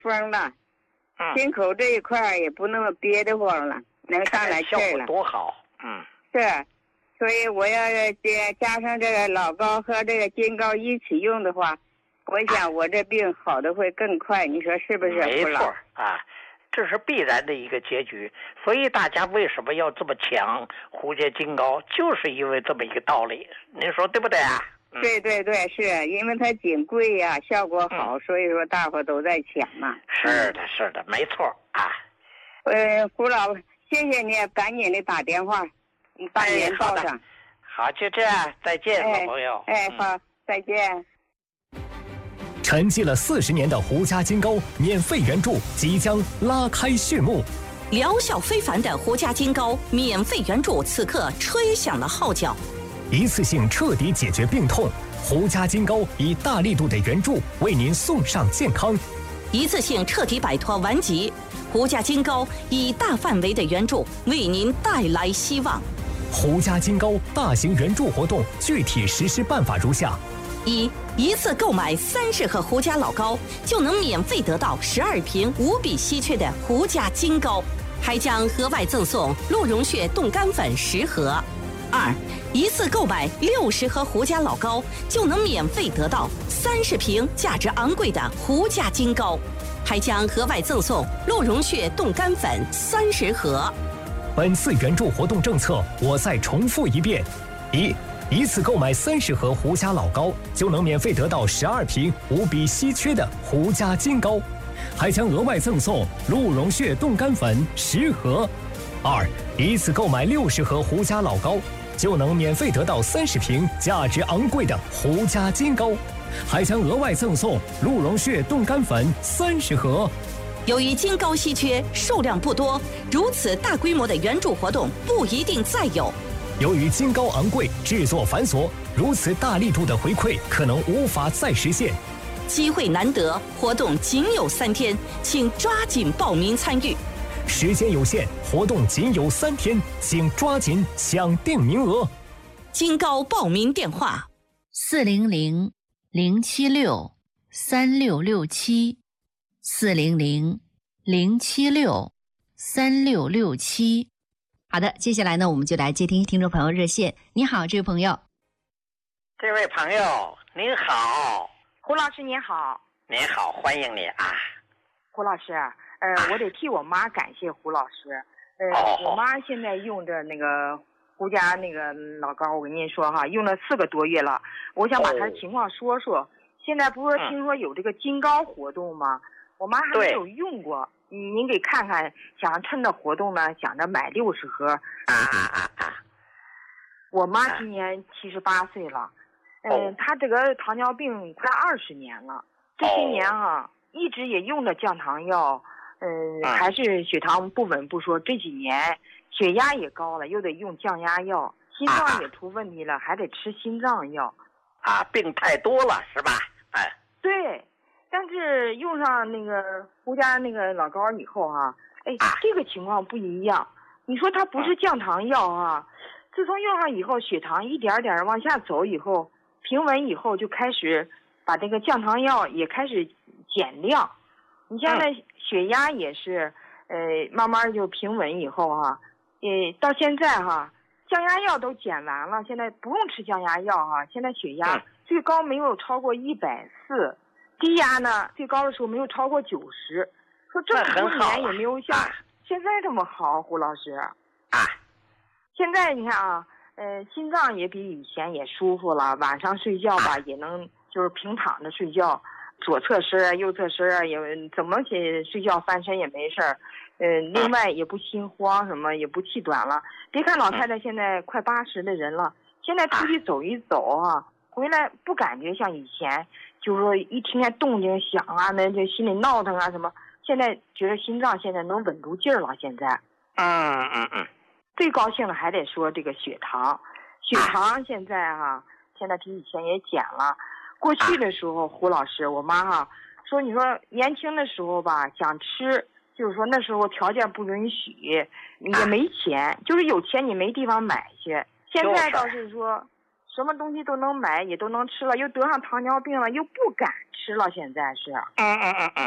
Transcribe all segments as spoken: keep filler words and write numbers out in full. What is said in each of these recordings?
风了， 嗯， 心口这一块也不那么憋得慌了，能上来气儿了。 多好，嗯， 是，所以我要加加上这个老高和这个金高一起用的话，我想我这病好的会更快，你说是不是？ 没错啊，这是必然的一个结局。所以大家为什么要这么抢胡家金高，就是因为这么一个道理，您说对不对啊？ 嗯、对对对，是因为它仅贵呀、啊，效果好、嗯，所以说大伙都在抢嘛。 是的，是的，没错啊。 呃，胡老，谢谢你，赶紧的打电话，你把您报上、哎。 好，就这样，再见， 哎、 老朋友。 哎，好、嗯，再见。 沉寂了四十年的胡家金高免费援助即将拉开序幕， 疗效非凡的胡家金高免费援助此刻吹响了号角， 一次性彻底解决病痛。胡家金高以大力度的援助为您送上健康， 一次性彻底摆脱顽疾。胡家金高以大范围的援助为您带来希望。 胡家金高大型援助活动具体实施办法如下： 一、一次购买三十盒胡家老高，就能免费得到十二瓶无比稀缺的胡家金高，还将额外赠送鹿茸血冻干粉十盒。二、一次购买六十盒胡家老高，就能免费得到三十瓶价值昂贵的胡家金高，还将额外赠送鹿茸血冻干粉三十盒。 本次援助活动政策，我再重复一遍：一、一次购买三十盒胡家老高，就能免费得到十二瓶无比稀缺的胡家金高，还将额外赠送鹿茸血冻干粉十盒。二、一次购买六十盒胡家老高，就能免费得到三十瓶价值昂贵的胡家金高，还将额外赠送鹿茸血冻干粉三十盒。 由于金高稀缺，数量不多，如此大规模的援助活动不一定再有。 由于金高昂贵，制作繁琐，如此大力度的回馈可能无法再实现。 机会难得，活动仅有三天，请抓紧报名参与。 时间有限，活动仅有三天，请抓紧抢定名额。 金高报名电话： 四零零零七六三六六七，四零零零七六三六六七。好的，接下来呢，我们就来接听听众朋友热线。你好，这位朋友。 这位朋友，您好。 胡老师您好。 您好，欢迎你啊。 胡老师，呃，啊、我得替我妈感谢胡老师。呃， 哦、 我妈现在用着那个胡家那个老高，我跟您说哈，用了四个多月了。我想把她的情况说说。哦、现在不是听说有这个金高活动吗？嗯、我妈还没有用过。您给看看，想趁着活动呢，想着买六十盒。 啊啊啊啊！ 我妈今年七十八岁了，嗯、呃，她这个糖尿病快二十年了，这些年啊，一直也用着降糖药，嗯、呃，还是血糖不稳不说，这几年血压也高了，又得用降压药，心脏也出问题了，还得吃心脏药。 啊，病太多了是吧？哎， 对。但是用上那个胡家那个老高以后啊，哎，这个情况不一样。你说它不是降糖药啊，自从用上以后，血糖一点点往下走以后，平稳以后就开始把这个降糖药也开始减量。你现在血压也是，呃，慢慢就平稳以后哈、啊，呃，到现在哈、啊，降压药都减完了，现在不用吃降压药哈、啊，现在血压最高没有超过一百四。低压呢，最高的时候没有超过九十，说这么多年也没有像现在这么好，胡老师。 啊， 现在你看啊，呃，心脏也比以前也舒服了，晚上睡觉吧、啊、也能就是平躺着睡觉，左侧身啊、右侧身啊也怎么起睡觉翻身也没事儿，呃，另外也不心慌什么，也不气短了。别看老太太现在快八十的人了，现在出去走一走啊，回来不感觉像以前。就是说一听见动静响啊，那就心里闹腾啊什么。现在觉得心脏现在能稳住劲儿了。现在， 嗯嗯嗯， 最高兴的还得说这个血糖，血糖现在哈、啊，现在比以前也减了。过去的时候，胡老师，我妈哈、啊、说，你说年轻的时候吧，想吃，就是说那时候条件不允许，也没钱，就是有钱你没地方买去。现在倒是说。什么东西都能买，也都能吃了，又得上糖尿病了，又不敢吃了。现在是， 嗯嗯嗯嗯，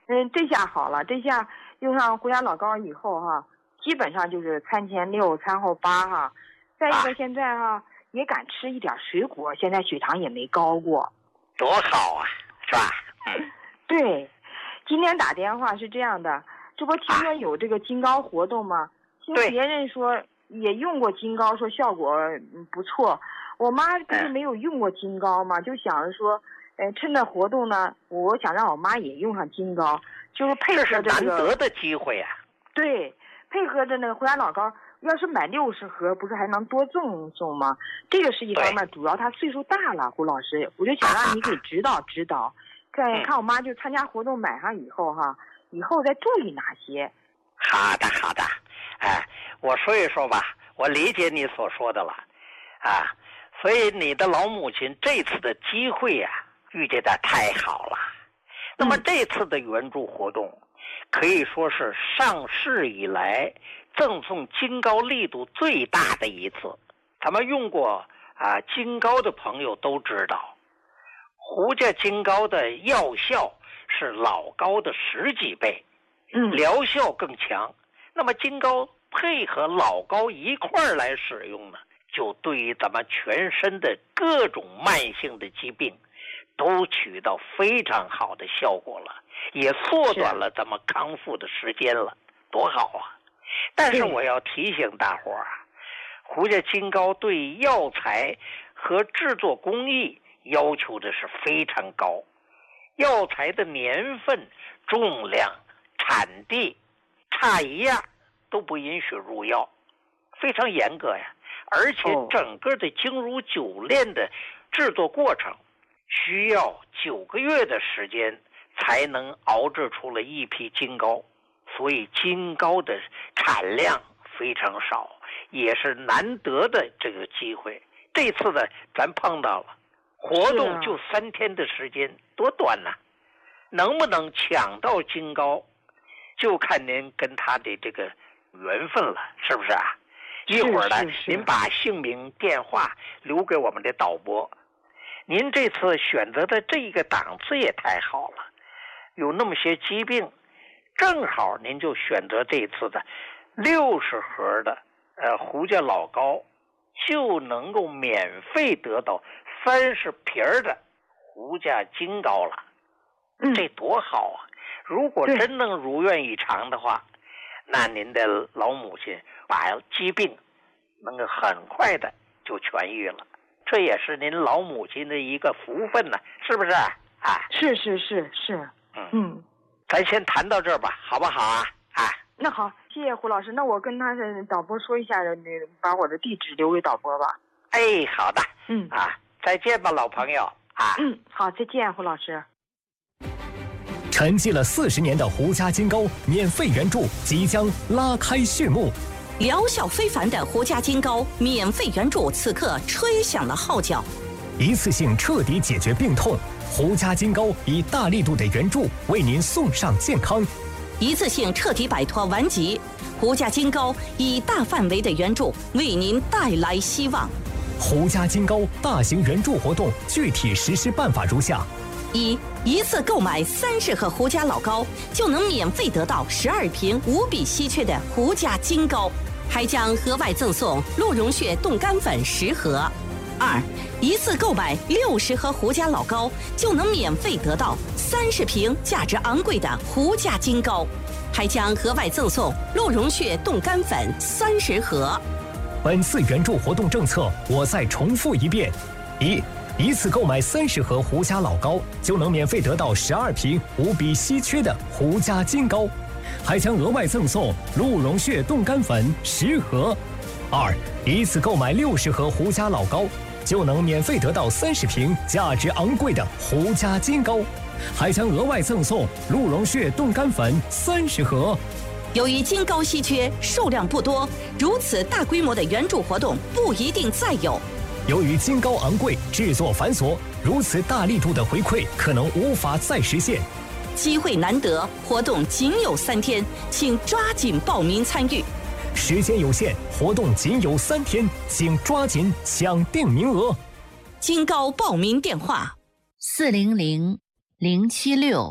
嗯，这下好了，这下用上胡家老膏以后哈，基本上就是餐前六，餐后八哈。再一个现在哈、啊、也敢吃一点水果，现在血糖也没高过， 多好啊，是吧？嗯， 对。今天打电话是这样的，这不听说有这个金膏活动吗？听别人说也用过金膏，说效果不错。我妈不是没有用过金膏嘛，就想着说，呃，趁着活动呢，我想让我妈也用上金膏，就是配合着、这个、 这是难得的机会啊。 对，配合着那个胡家老膏，要是买六十盒，不是还能多赠送吗？这个是一方面，主要她岁数大了，胡老师，我就想让你给指导指导。再看我妈就参加活动买上以后哈，以后再注意哪些？ 好的好的，哎，我说一说吧，我理解你所说的了，啊，所以你的老母亲这次的机会呀、啊，遇见的太好了。那么这次的援助活动，可以说是上市以来赠送金膏力度最大的一次。咱们用过啊金膏的朋友都知道。胡家金膏的药效是老膏的十几倍， 嗯， 疗效更强。那么金膏配合老膏一块儿来使用呢，就对于咱们全身的各种慢性的疾病都起到非常好的效果了，也缩短了咱们康复的时间了，多好啊！但是我要提醒大伙儿啊，胡家金膏对药材和制作工艺要求的是非常高，药材的年份、重量、产地差一样都不允许入药，非常严格呀。而且整个的精如酒炼的制作过程需要九个月的时间才能熬制出了一批金膏，所以金膏的产量非常少，也是难得的这个机会。这次呢，咱碰到了。活动就三天的时间，多短呐、啊！能不能抢到金膏，就看您跟他的这个缘分了，是不是啊？一会儿呢，您把姓名、电话留给我们的导播。您这次选择的这个档次也太好了，有那么些疾病，正好您就选择这次的六十盒的呃胡家老膏，就能够免费得到三十瓶的胡家金膏了， 嗯， 这多好啊！如果真能如愿以偿的话，那您的老母亲把疾病能够很快的就痊愈了，这也是您老母亲的一个福分呢，是不是啊？ 是是是是， 嗯嗯， 咱先谈到这儿吧，好不好啊？啊， 那好，谢谢胡老师，那我跟他的导播说一下，那把我的地址留给导播吧。 哎，好的， 嗯啊。再见吧，老朋友啊！ 嗯，好，再见，胡老师。 沉寂了四十年的胡家金膏免费援助即将拉开序幕， 疗效非凡的胡家金膏免费援助此刻吹响了号角， 一次性彻底解决病痛。胡家金膏以大力度的援助为您送上健康， 一次性彻底摆脱顽疾。胡家金膏以大范围的援助为您带来希望。 胡家金膏大型援助活动具体实施办法如下： 一、一次购买三十盒胡家老膏，就能免费得到十二瓶无比稀缺的胡家金膏，还将额外赠送鹿茸血冻干粉十盒。二、一次购买六十盒胡家老膏，就能免费得到三十瓶价值昂贵的胡家金膏，还将额外赠送鹿茸血冻干粉三十盒。 本次援助活动政策，我再重复一遍：一、一次购买三十盒胡家老膏，就能免费得到十二瓶无比稀缺的胡家金膏，还将额外赠送鹿茸血冻干粉十盒。二、一次购买六十盒胡家老膏，就能免费得到三十瓶价值昂贵的胡家金膏，还将额外赠送鹿茸血冻干粉三十盒。 由于金膏稀缺，数量不多，如此大规模的援助活动不一定再有。 由于金膏昂贵，制作繁琐，如此大力度的回馈可能无法再实现。 机会难得，活动仅有三天，请抓紧报名参与。 时间有限，活动仅有三天，请抓紧抢定名额。 金膏报名电话： 四零零零七六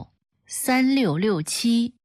三六六七。